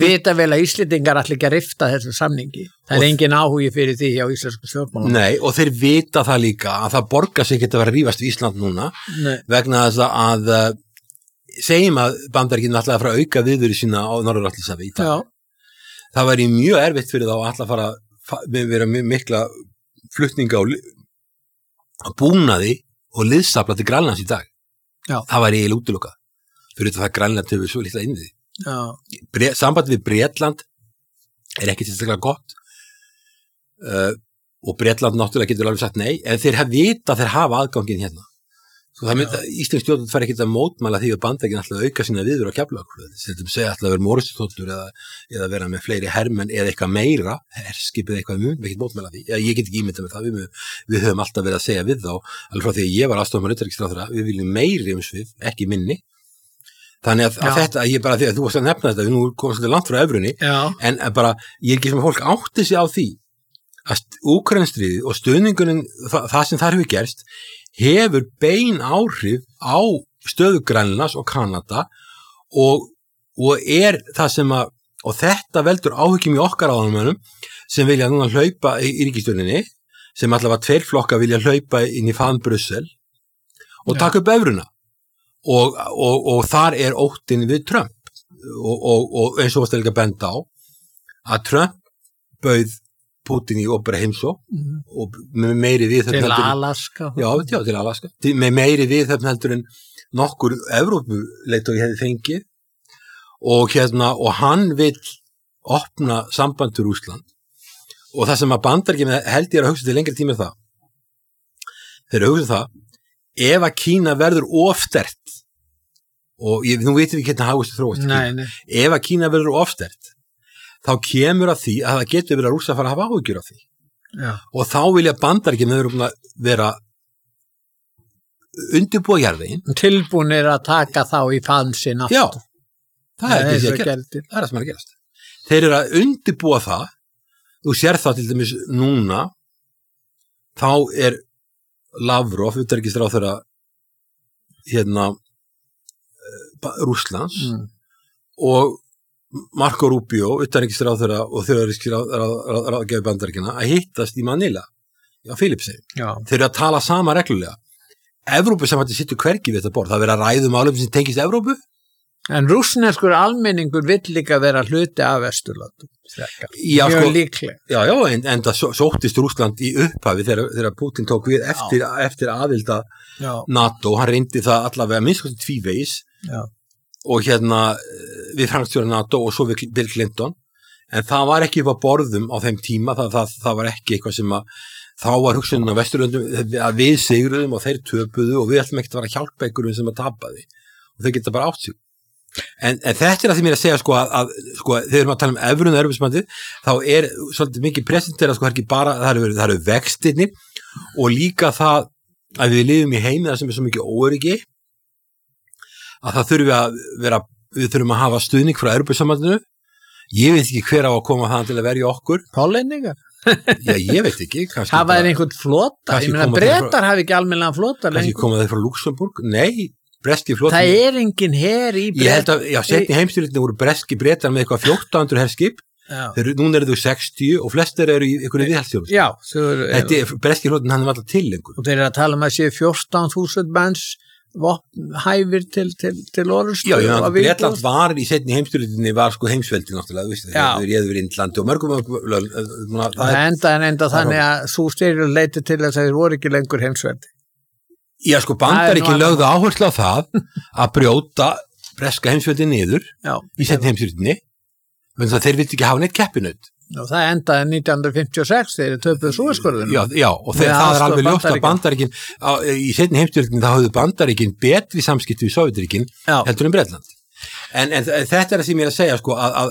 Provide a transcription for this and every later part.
vita vel að Íslendingar ætla ekki að rifta þessum samningi. Það engin áhugi fyrir því hjá íslensku stjórnmálum. Nei, og þeir vita það líka að það borgar sig ekki að vera að rífast við Ísland núna vegna þess að segjum að Bandaríkin ætlaði að fara að auka viðveru sína á Norður-Atlantshafi í dag. Það væri mjög erfitt fyrir þá að ætla að fara að vera mikla flutninga á búnaði og liðsafla til Grænlands í dag. Það væri eiginlega útilokað. Fyrir það Grænland hefur svo litla inni því. Samband við Bretland ekki tilstaklega gott og Bretland náttúrulega getur alveg sagt nei, en þeir hafa aðgangin hérna. Íslensk stjórnvöld fær ekkert að mótmæla því að Bandaríkin ætla að auka sína viðveru á Keflavíkurflugvelli, sem segja ætla að vera morðstóllur eða vera með fleiri hermenn eða eitthvað meira, herskipið eitthvað ekkert mótmæla því. Ég get ekki ímyndað með það, við höfum alltaf verið að segja við þá, alveg frá því að ég var aðstofnarmaður utanríkisráðherra, við viljum meiri umsvif, ekki minni. Þannig að þetta, ég bara því að þú varst að nefna þetta, við nú komum svolítið langt frá evrunni, en bara, ég er ekki sem að fólk átti sig á því að Úkraínustríðið og stuðningurinn, það sem þar hefur gerst, hefur bein áhrif á stöðu Grænlands og Kanada og það sem að, og þetta veldur áhyggjum í okkar áðanmönnum sem vilja núna hlaupa í ríkisstjórninni, sem allavega 2 flokkar vilja hlaupa inn í faðm Brussel og taka upp evruna. Og þar óttinn við Trump og eins og varst líka benda á að Trump bauð Putin í opera heimsókn og með meiri viðhöfn til Alaska til Alaska, með meiri viðhöfn heldur en nokkur Evrópuleitói hefði fengið og hann vill opna samband til Rússland og það sem að Bandaríkin held ég að hugsa til lengri tíma það þeir hugsa það ef að Kína verður ofstert og nú veitum við hvernig hagust þróast ef að Kína verður ofstert þá kemur að því að það getur verið að Rússa fara að hafa áhyggjur af því og þá vilja Bandaríkin vera undirbúa jarðveginn tilbúnir að taka þá í faðm sinn aftur. Það er það sem er að gerast. Þeir eru að undirbúa það, þú sér það til dæmis núna, þá Lavrov, utanríkisráðherra Rússlands og Marco Rubio, utanríkisráðherra og þjóðarríkisráðgjafi Bandaríkjanna að hittast í Manila á Filippseyjum. Þeir eru að tala sama reglulega. Evrópusambandið situr hvergi við þetta borð. Það verið að ræða málefni sem tengist Evrópu. En rússneskur almenningur vill líka vera hluti af Vesturlöndum. Mjög líklega. Já, en það sóttist Rússland í upphafi þegar Putin tók við eftir aðilda NATO. Hann reyndi það allavega minnst tvívegis og við framkvæmdastjóra NATO og svo við Bill Clinton. En það var ekki upp á borðum á þeim tíma. Það var ekki eitthvað sem að þá var hugsunin á Vesturlöndum að við sigruðum og þeir töpuðu og við ætlum ekki að vera að hjálpa einhverjum sem að tapa því og þau geta bara átt sig. En þetta að því mér að segja að þegar við erum að tala um evrun og Evrópusambandið þá svolítið mikið presentera ekki bara, það eru vextirnir og líka það að við lifum í heimi þar sem svo mikið óöryggi að það við þurfum að hafa stuðning frá Evrópusambandinu. Ég veit ekki hver á að koma það til að verja okkur. Hollendingar? Já, ég veit ekki. Hafa þeir einhvern flota? Ég meina, Bretar hafi ekki almennilega flota. Kannski koma þeir frá Luxemburg? Nei, breski flota. Það engin her í Bretar. Ég held að, setni heimstyrjöldinni voru breski Bretar með eitthvað 1400 herskip. Núna eru þau 60 og flestir eru í einhverju viðhaldsþjónustu. Já. Breski flotin, hann alltaf til lengur. Og þeir eru að tala að séu 14.000 manns hæfir til orðstöðu. Já, Bretland var í setni heimstyrjöldinni var heimsveldi náttúrulega, þau réðu við Indlandi og mörgum það enda þannig að svo styrjöld leiti til þess að þeir voru ekki lengur heimsveldi. Já, Bandaríkin lögðu áherslu á það að brjóta breska heimsveldi niður í setni heimstyrjöldinni þannig að þeir vildi ekki hafa neitt keppinaut. Og það endaði 1956 þegar þeir töpuðu Súezskorðunum. Já, og það alveg ljóst að Bandaríkin í seinni heimsstyrjöldinni þá höfðu Bandaríkin betri samskipti við Sovétríkin heldur en Bretland. En þetta að sem ég að segja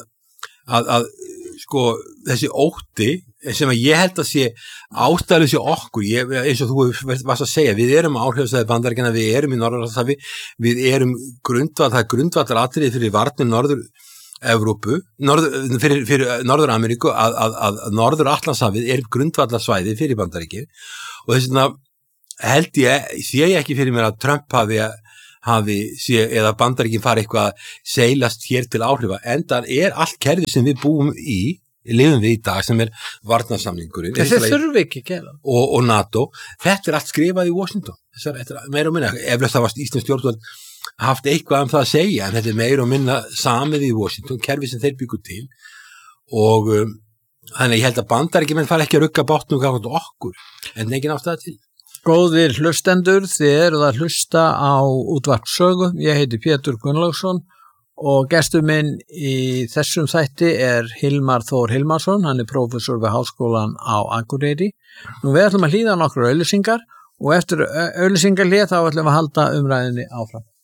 að þessi ótti sem að ég held að sé ástæðlega sé okkur, eins og þú varst að segja, við erum áhrifasvæði Bandaríkjanna, við erum í Norður-Atlantshafi, við erum grundvallar atriði fyrir varnir Evrópu, fyrir Norður-Ameríku að Norður-Atlantshafið grundvallarsvæði fyrir Bandaríkin og þess vegna held sé ég ekki fyrir mér að Trump hafi eða Bandaríkin fari eitthvað seilast hér til áhrifa, enda allt kerfi sem við lifum við í dag sem varnarsamningurinn þessi þurfi ekki að gera og NATO, þetta allt skrifað í Washington, þetta meira og minna eflaust það var Íslands stjórnvöld haft eitthvað það að segja, en þetta meira og minna samið í Washington, kerfi sem þeir byggu til og þannig ég held að Bandaríkjamenn fara ekki að rugga bátnum gagnvart okkur, en engin ástæða til. Góðir hlustendur, þið eruð að hlusta á Útvarp Sögu. Ég heiti Pétur Gunnlaugsson og gestur minn í þessum þætti Hilmar Þór Hilmarsson, hann prófessor við Háskólan á Akureyri. Nú við ætlum að hlýða nokkrar auglýsingar og eftir auglýsingarhlið þá ætlum við að halda umræðinni áfram.